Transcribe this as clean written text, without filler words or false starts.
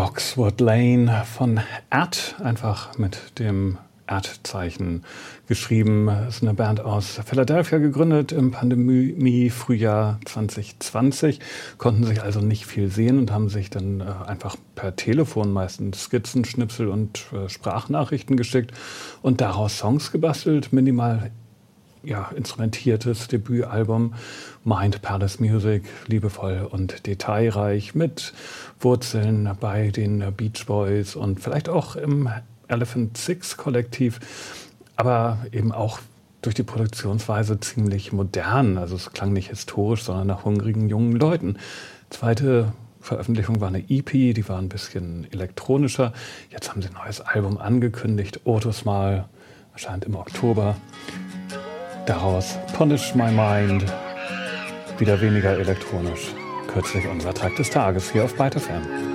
Boxwood Lane von Ad, einfach mit dem Ad-Zeichen geschrieben. Das ist eine Band aus Philadelphia, gegründet im Pandemie-Frühjahr 2020. Konnten sich also nicht viel sehen und haben sich dann einfach per Telefon meistens Skizzen, Schnipsel und Sprachnachrichten geschickt und daraus Songs gebastelt. Minimal instrumentiertes Debütalbum, Mind Palace Music, liebevoll und detailreich mit Wurzeln bei den Beach Boys und vielleicht auch im Elephant Six Kollektiv, aber eben auch durch die Produktionsweise ziemlich modern. Also es klang nicht historisch, sondern nach hungrigen jungen Leuten. Zweite Veröffentlichung war eine EP, die war ein bisschen elektronischer. Jetzt haben sie ein neues Album angekündigt, Otus Mal, erscheint im Oktober. Daraus Punish My Mind, wieder weniger elektronisch. Kürzlich unser Track des Tages hier auf Byte FM.